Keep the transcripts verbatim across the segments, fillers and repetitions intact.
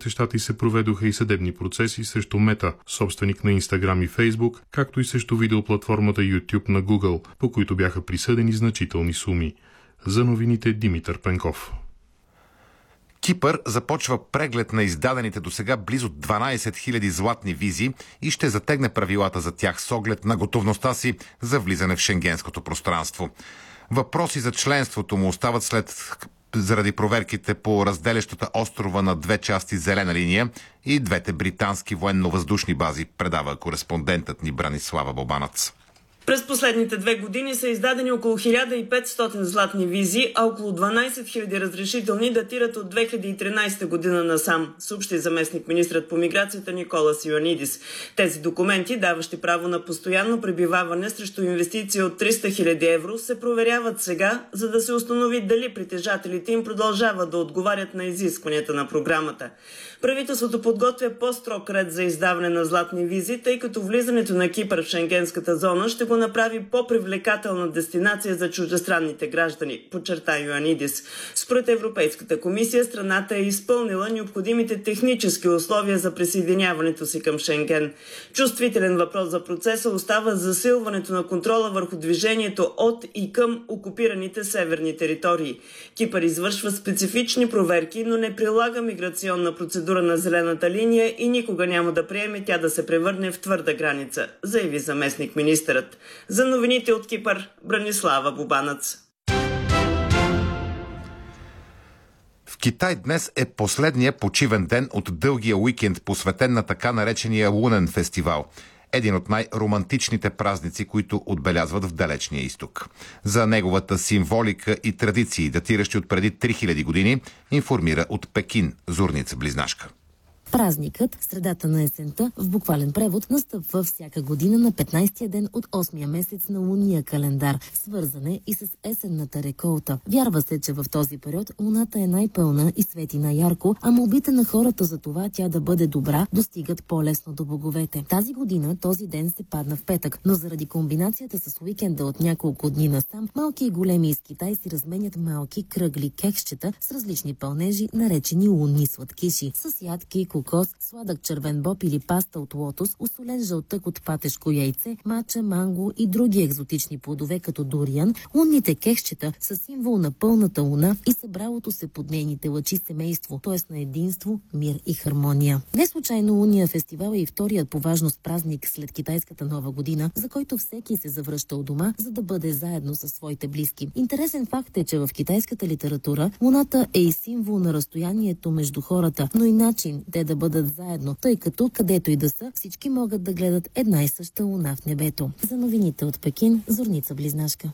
Съединените щати се проведоха и съдебни процеси срещу Мета, собственик на Instagram и Facebook, както и срещу видеоплатформата YouTube на Google, по които бяха присъдени значителни суми. За новините Димитър Пенков. Кипър започва преглед на издадените досега близо дванадесет хиляди златни визи и ще затегне правилата за тях с оглед на готовността си за влизане в шенгенското пространство. Въпроси за членството му остават след заради проверките по разделящата острова на две части зелена линия и двете британски военно-въздушни бази, предава кореспондентът ни Бранислава Бобанац. През последните две години са издадени около хиляда и петстотин златни визи, а около дванадесет хиляди разрешителни датират от две хиляди и тринадесета година насам, съобщи заместник министрът по миграцията Николас Йоанидис. Тези документи, даващи право на постоянно пребиваване срещу инвестиция от триста хиляди евро, се проверяват сега, за да се установи дали притежателите им продължават да отговарят на изискванията на програмата. Правителството подготвя по-строг ред за издаване на златни визи, тъй като влизането на Кипър в шенгенската зона ще го направи по-привлекателна дестинация за чуждестранните граждани, подчерта Йоанидис. Според Европейската комисия, страната е изпълнила необходимите технически условия за присъединяването си към Шенген. Чувствителен въпрос за процеса остава засилването на контрола върху движението от и към окупираните северни територии. Кипър извършва специфични проверки, но не прилага миграционна процедура на зелената линия и никога няма да приеме тя да се превърне в твърда граница, заяви заместник министърът. За новините от Кипър, Бранислава Бобанац. В Китай днес е последния почивен ден от дългия уикенд, посветен на така наречения Лунен фестивал. Един от най-романтичните празници, които отбелязват в далечния изток. За неговата символика и традиции, датиращи от преди три хиляди години, информира от Пекин Зорница Близнашка. Празникът, средата на есента, в буквален превод, настъпва всяка година на петнадесетия ден от осмия месец на лунния календар. Свързане и с есенната реколта. Вярва се, че в този период луната е най-пълна и свети най-ярко, а молбите на хората за това тя да бъде добра достигат по-лесно до боговете. Тази година този ден се падна в петък, но заради комбинацията с уикенда от няколко дни насам, малки и големи из Китай си разменят малки кръгли кексчета с различни пълнежи, наречени лунни сладкиши, с ядки, кокос, сладък червен боб или паста от лотос, усолен жълтък от патешко яйце, мача, манго и други екзотични плодове като дуриан. Лунните кексчета са символ на пълната луна и събралото се под нейните лъчи семейство, т.е. на единство, мир и хармония. Не случайно лунния фестивал е и вторият по важност празник след китайската нова година, за който всеки се завръща от дома, за да бъде заедно със своите близки. Интересен факт е, че в китайската литература луната е и символ на разстоянието между хората, но и начин те да бъдат заедно, тъй като където и да са, всички могат да гледат една и съща луна в небето. За новините от Пекин, Зорница Близнашка.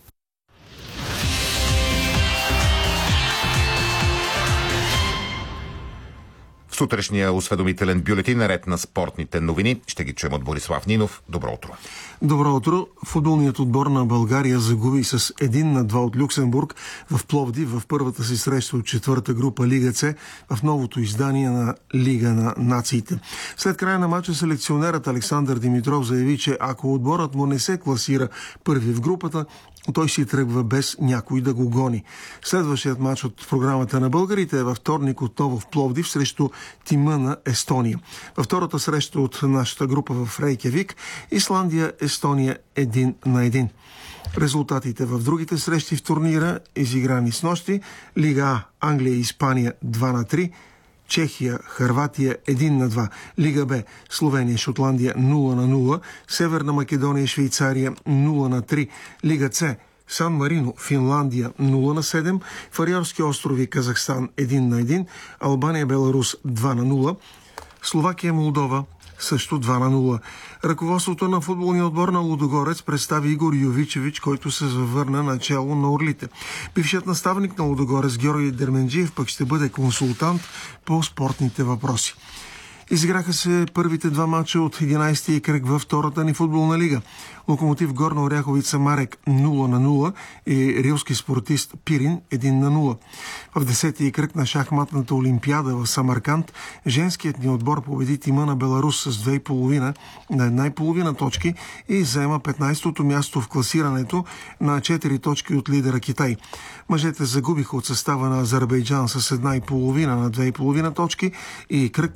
В сутрешния осведомителен бюлетин, наред на спортните новини, ще ги чуем от Борислав Нинов. Добро утро. Добро утро. Футболният отбор на България загуби с един на два от Люксембург в Пловдив в първата си среща от четвърта група Лига С в новото издание на Лига на нациите. След края на матча селекционерът Александър Димитров заяви, че ако отборът му не се класира първи в групата, той си тръгва без някой да го гони. Следващият матч от програмата на българите е във вторник отново в Пловдив срещу тима на Естония. Във втората среща от нашата група в Рейкявик, Исландия, Естония един на един. Резултатите в другите срещи в турнира, изиграни с нощи: Лига А, Англия и Испания два на три, Чехия, Хърватия един на два, Лига Б, Словения, Шотландия нула на нула, Северна Македония и Швейцария нула на три, Лига С, Сан Марино, Финландия нула на седем, Фариорски острови, Казахстан един на един, Албания, Беларус два на нула, Словакия, Молдова също два на нула. Ръководството на футболния отбор на Лудогорец представи Игор Йовичевич, който се завърна начало на Орлите. Бившият наставник на Лудогорец Георги Дерменджиев пък ще бъде консултант по спортните въпроси. Изиграха се първите два мача от единадесети кръг във втората ни футболна лига. Локомотив Горна Оряховица Марек нула на нула и рилски спортист Пирин един на нула. В десетия кръг на шахматната олимпиада в Самарканд женският ни отбор победи тима на Беларус с две и половина на една и половина точки и заема петнадесетото място в класирането на четири точки от лидера Китай. Мъжете загубиха от състава на Азербайджан с една и половина на две и половина точки и кръг